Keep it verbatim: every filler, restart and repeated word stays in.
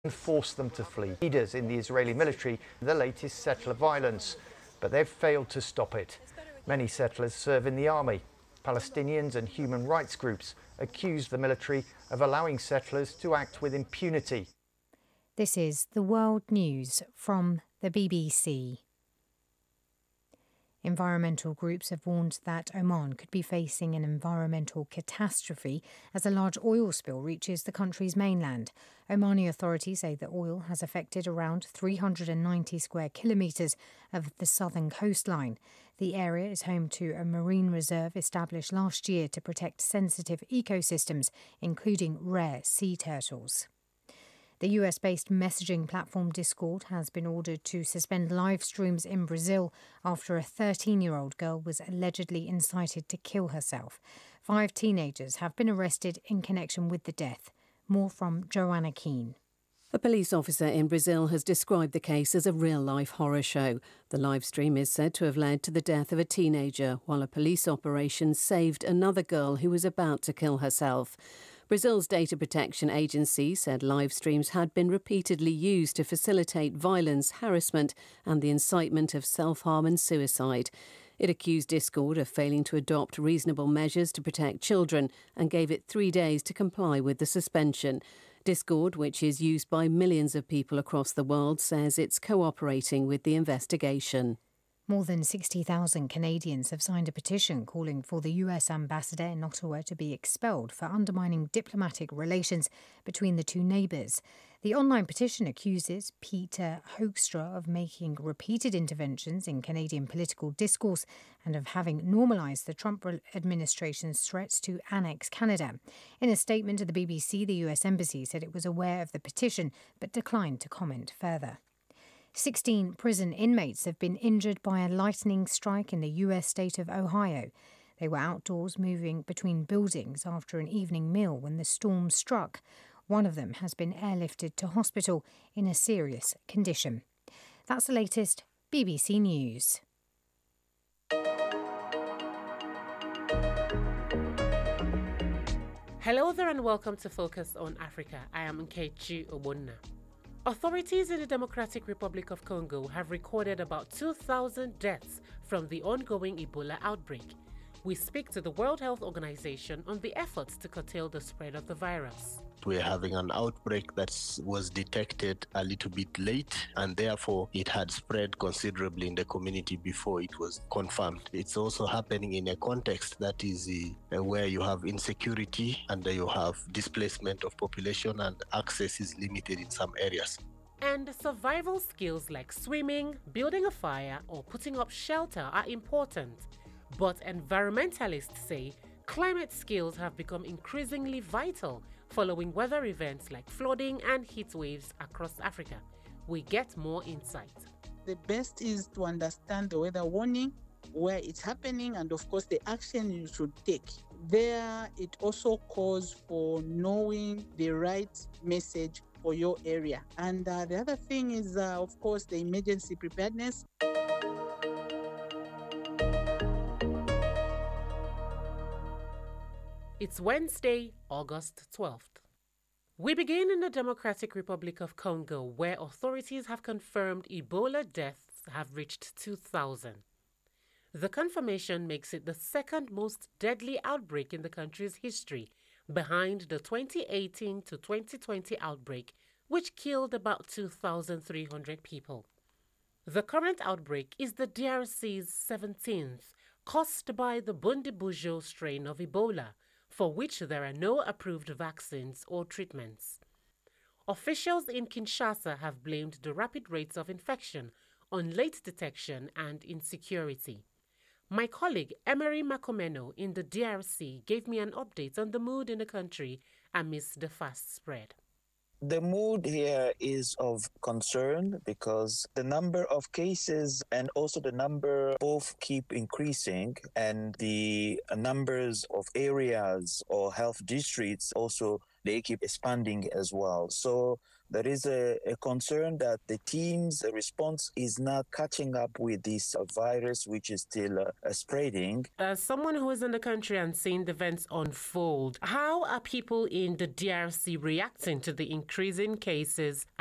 and forced them to flee. Leaders in the Israeli military, the latest settler violence, but they've failed to stop it. Many settlers serve in the army. Palestinians and human rights groups accuse the military of allowing settlers to act with impunity. This is the World News from the B B C. Environmental groups have warned that Oman could be facing an environmental catastrophe as a large oil spill reaches the country's mainland. Omani authorities say the oil has affected around three hundred ninety square kilometres of the southern coastline. The area is home to a marine reserve established last year to protect sensitive ecosystems, including rare sea turtles. The U S-based messaging platform Discord has been ordered to suspend live streams in Brazil after a thirteen-year-old girl was allegedly incited to kill herself. Five teenagers have been arrested in connection with the death. More from Joanna Keane. A police officer in Brazil has described the case as a real-life horror show. The live stream is said to have led to the death of a teenager, while a police operation saved another girl who was about to kill herself. Brazil's data protection agency said live streams had been repeatedly used to facilitate violence, harassment and the incitement of self-harm and suicide. It accused Discord of failing to adopt reasonable measures to protect children and gave it three days to comply with the suspension. Discord, which is used by millions of people across the world, says it's cooperating with the investigation. More than sixty thousand Canadians have signed a petition calling for the U S ambassador in Ottawa to be expelled for undermining diplomatic relations between the two neighbours. The online petition accuses Peter Hoekstra of making repeated interventions in Canadian political discourse and of having normalised the Trump administration's threats to annex Canada. In a statement to the B B C, the U S Embassy said it was aware of the petition but declined to comment further. Sixteen prison inmates have been injured by a lightning strike in the U S state of Ohio. They were outdoors moving between buildings after an evening meal when the storm struck. One of them has been airlifted to hospital in a serious condition. That's the latest B B C News. Hello there and welcome to Focus on Africa. I am Nkechi Obonna. Authorities in the Democratic Republic of Congo have recorded about two thousand deaths from the ongoing Ebola outbreak. We speak to the World Health Organization on the efforts to curtail the spread of the virus. We're having an outbreak that was detected a little bit late, and therefore it had spread considerably in the community before it was confirmed. It's also happening in a context that is uh, where you have insecurity and you have displacement of population and access is limited in some areas. And survival skills like swimming, building a fire, or putting up shelter are important. But environmentalists say climate skills have become increasingly vital following weather events like flooding and heat waves across Africa. We get more insight. The best is to understand the weather warning, where it's happening, and of course the action you should take. There, it also calls for knowing the right message for your area. And uh, the other thing is, uh, of course, the emergency preparedness. It's Wednesday, August twelfth. We begin in the Democratic Republic of Congo, where authorities have confirmed Ebola deaths have reached two thousand. The confirmation makes it the second most deadly outbreak in the country's history, behind the twenty eighteen to twenty twenty outbreak, which killed about two thousand three hundred people. The current outbreak is the D R C's seventeenth, caused by the Bundibugyo strain of Ebola, for which there are no approved vaccines or treatments. Officials in Kinshasa have blamed the rapid rates of infection on late detection and insecurity. My colleague Emery Makomeno in the D R C gave me an update on the mood in the country amidst the fast spread. The mood here is of concern because the number of cases and also the number both keep increasing, and the numbers of areas or health districts also, they keep expanding as well. So There is a, a concern that the team's response is not catching up with this uh, virus, which is still uh, uh, spreading. As someone who is in the country and seeing the events unfold, how are people in the D R C reacting to the increasing cases